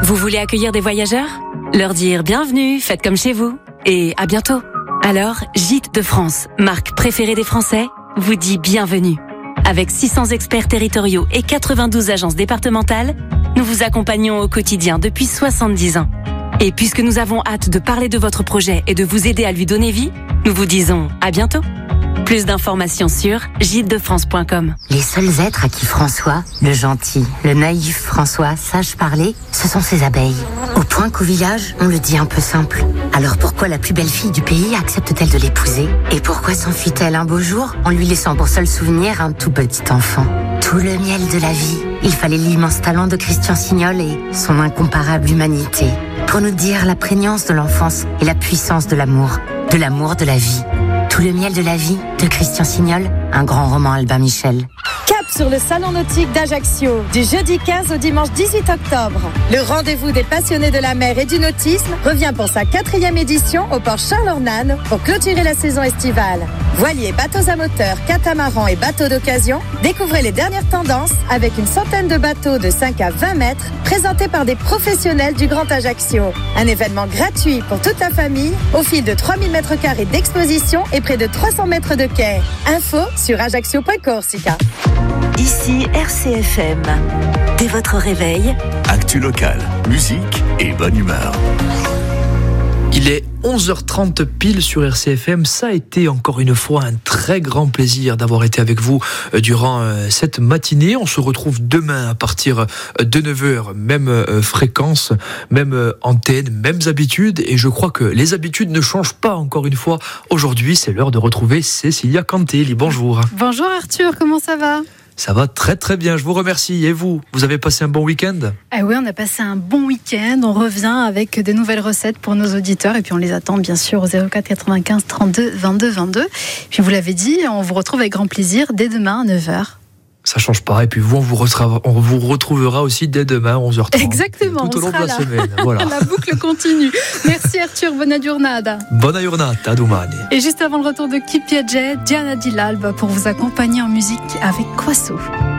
Vous voulez accueillir des voyageurs ? Leur dire bienvenue, faites comme chez vous et à bientôt. Alors, Gîtes de France, marque préférée des Français, vous dit bienvenue. Avec 600 experts territoriaux et 92 agences départementales, nous vous accompagnons au quotidien depuis 70 ans. Et puisque nous avons hâte de parler de votre projet et de vous aider à lui donner vie, nous vous disons à bientôt. Plus d'informations sur gîtesdefrance.com. Les seuls êtres à qui François, le gentil, le naïf François, sache parler, ce sont ses abeilles. Au point qu'au village, on le dit un peu simple. Alors pourquoi la plus belle fille du pays accepte-t-elle de l'épouser ? Et pourquoi s'enfuit-elle un beau jour en lui laissant pour seul souvenir un tout petit enfant ? Tout le miel de la vie. Il fallait l'immense talent de Christian Signol et son incomparable humanité pour nous dire la prégnance de l'enfance et la puissance de l'amour de la vie. Tout le miel de la vie de Christian Signol, un grand roman Albin Michel. Cap sur le salon nautique d'Ajaccio, du jeudi 15 au dimanche 18 octobre. Le rendez-vous des passionnés de la mer et du nautisme revient pour sa 4e édition au port Charles-Ornane pour clôturer la saison estivale. Voiliers, bateaux à moteur, catamarans et bateaux d'occasion, découvrez les dernières tendances avec une centaine de bateaux de 5 à 20 mètres présentés par des professionnels du Grand Ajaccio. Un événement gratuit pour toute la famille au fil de 3000 mètres carrés d'exposition et près de 300 mètres de quai. Info sur ajaccio.corsica. Ici RCFM. Dès votre réveil, actu locale, musique et bonne humeur. Il est 11h30 pile sur RCFM. Ça a été encore une fois un très grand plaisir d'avoir été avec vous durant cette matinée. On se retrouve demain à partir de 9h, même fréquence, même antenne, mêmes habitudes. Et je crois que les habitudes ne changent pas encore une fois. Aujourd'hui, c'est l'heure de retrouver Cécilia Cantelli. Bonjour. Bonjour Arthur, comment ça va ? Ça va très très bien, je vous remercie. Et vous avez passé un bon week-end ? Ah oui, on a passé un bon week-end. On revient avec des nouvelles recettes pour nos auditeurs. Et puis on les attend bien sûr au 04 95 32 22 22. Puis vous l'avez dit, on vous retrouve avec grand plaisir dès demain à 9h. Ça change pas. Et puis vous, on vous retrouvera aussi dès demain à 11h30. Exactement, tout au long de la là. semaine. Voilà. La boucle continue. Merci Arthur, bonne giornata. Bonne giornata, domani. Et juste avant le retour de Ki Piaget, Diana Di Lalba pour vous accompagner en musique avec Quasso.